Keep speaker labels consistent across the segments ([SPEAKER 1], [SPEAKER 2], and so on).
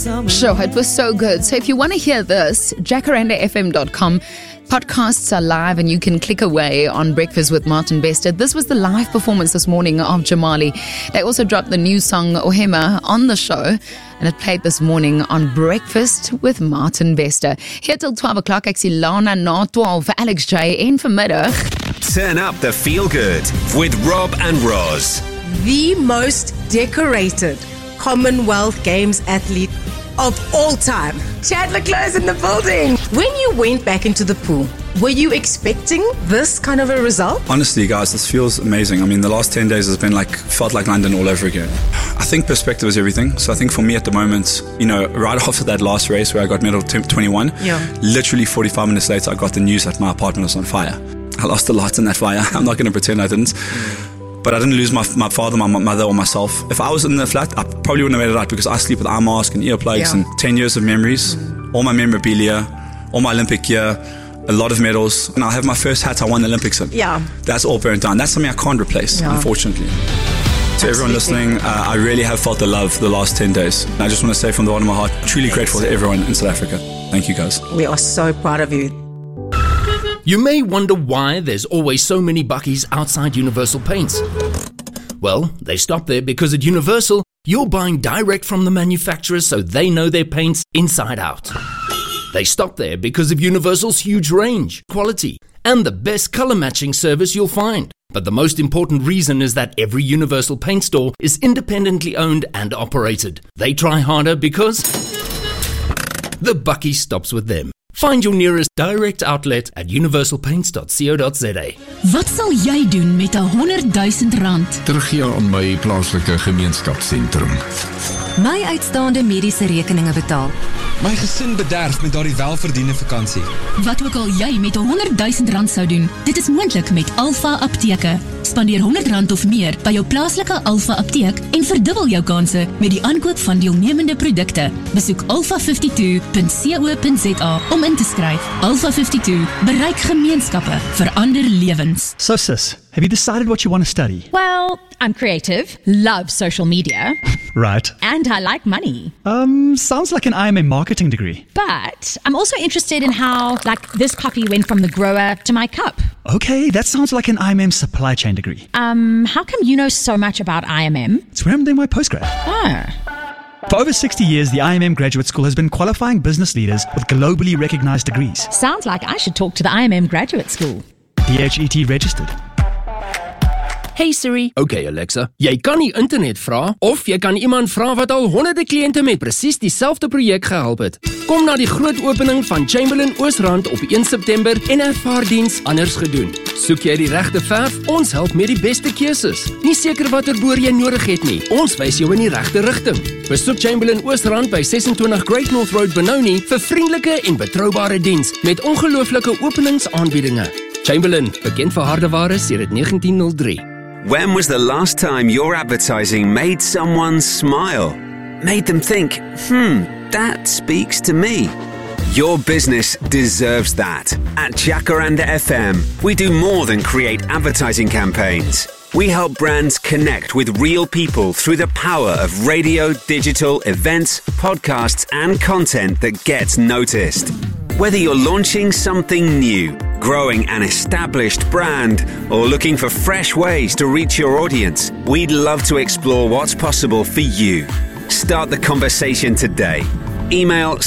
[SPEAKER 1] Sure, it was so good. So if you want to hear this, jacarandafm.com. Podcasts are live and you can click away on Breakfast with Martin Bester. This was the live performance this morning of Jamali. They also dropped the new song Ohema on the show and it played this morning on Breakfast with Martin Bester. Here till 12 o'clock, ek sien Lana na 12 vir Alex J en vanmiddag.
[SPEAKER 2] Turn up the feel good with Rob and Roz.
[SPEAKER 3] The most decorated Commonwealth Games athlete of all time. Chad Leclerc's in the building. When you went back into the pool, were you expecting this kind of a result?
[SPEAKER 4] Honestly, guys, this feels amazing. I mean, the last 10 days has been felt like London all over again. I think perspective is everything. So I think for me at the moment, right after that last race where I got medal 21, literally 45 minutes later, I got the news that my apartment was on fire. I lost the lights in that fire. I'm not going to pretend I didn't. But I didn't lose my father, my mother, or myself. If I was in the flat, I probably wouldn't have made it out because I sleep with eye mask and earplugs and 10 years of memories, all my memorabilia, all my Olympic gear, a lot of medals. And I have my first hat I won the Olympics in. Yeah. That's all burnt down. That's something I can't replace, unfortunately. To everyone listening, I really have felt the love the last 10 days. And I just want to say from the bottom of my heart, truly grateful to everyone in South Africa. Thank you, guys.
[SPEAKER 3] We are so proud of you.
[SPEAKER 5] You may wonder why there's always so many buckies outside Universal Paints. Well, they stop there because at Universal, you're buying direct from the manufacturers so they know their paints inside out. They stop there because of Universal's huge range, quality, and the best color matching service you'll find. But the most important reason is that every Universal Paint store is independently owned and operated. They try harder because the bucky stops with them. Find your nearest direct outlet at universalpaints.co.za.
[SPEAKER 6] Wat sal jy doen met R100,000?
[SPEAKER 7] Teruggee aan my plaaslike gemeenskapsentrum.
[SPEAKER 8] My uitstaande mediese rekeninge betaal.
[SPEAKER 9] My gesin bederf met daardie welverdiende vakansie.
[SPEAKER 6] Wat ook al jy met R100,000 sou doen, dit is moontlik met Alpha Apteke. Spandeer R100 of meer by jou plaaslike Alpha Apteek en verdubbel jou kanse met die aankoop van deelnemende produkte. Besoek alpha52.co.za om in te skryf. Alpha 52 bereik gemeenskappe, verander lewens.
[SPEAKER 10] So sis, have you decided what you want to study?
[SPEAKER 11] Well, I'm creative, love social media.
[SPEAKER 10] Right.
[SPEAKER 11] And I like money.
[SPEAKER 10] Sounds like an IMA marketing degree.
[SPEAKER 11] But I'm also interested in how, this coffee went from the grower to my cup.
[SPEAKER 10] Okay, that sounds like an IMM supply chain degree.
[SPEAKER 11] How come you know so much about IMM?
[SPEAKER 10] It's where I'm doing my postgrad.
[SPEAKER 11] Oh.
[SPEAKER 10] For over 60 years, the IMM Graduate School has been qualifying business leaders with globally recognized degrees.
[SPEAKER 11] Sounds like I should talk to the IMM Graduate School.
[SPEAKER 10] DHET registered.
[SPEAKER 5] Hey Siri. Okay Alexa, jy kan nie internet vra of jy kan iemand vra wat al honderde kliënte met presies dieselfde projek gehelp het. Kom na die groot opening van Chamberlain Oosrand op 1 September en ervaar diens anders gedoen. Soek jy die regte verf? Ons help met die beste keuses. Nie seker watter boor jy nodig het nie. Ons wys jou in die regte rigting. Besoek Chamberlain Oosrand by 26 Great North Road Benoni vir vriendelike en betroubare diens met ongelooflike openingsaanbiedinge. Chamberlain, bekend vir harde ware sedert 1903.
[SPEAKER 2] When was the last time your advertising made someone smile? Made them think, that speaks to me. Your business deserves that. At Jacaranda FM, we do more than create advertising campaigns. We help brands connect with real people through the power of radio, digital, events, podcasts, and content that gets noticed. Whether you're launching something new, growing an established brand, or looking for fresh ways to reach your audience, we'd love to explore what's possible for you. Start the conversation today. Email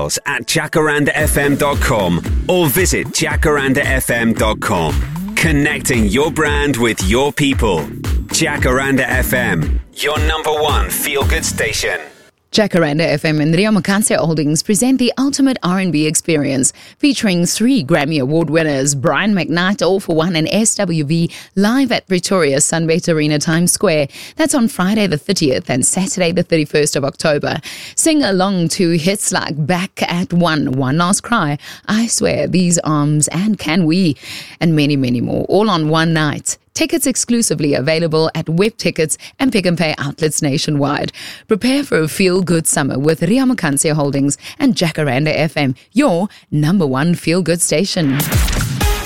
[SPEAKER 2] sales@jacarandafm.com or visit jacarandafm.com. Connecting your brand with your people. Jacaranda FM, your #1 feel-good station.
[SPEAKER 1] Jacaranda FM and Ria Makansia Holdings present the ultimate R&B experience, featuring 3 Grammy Award winners, Brian McKnight, All For One, and SWV, live at Pretoria's Sunbet Arena, Times Square. That's on Friday the 30th and Saturday the 31st of October. Sing along to hits like Back at One, One Last Cry, I Swear, These Arms, and Can We, and many, many more, all on one night. Tickets exclusively available at Web Tickets and Pick and Pay outlets nationwide. Prepare for a feel-good summer with Ria Makansia Holdings and Jacaranda FM, your #1 feel-good station.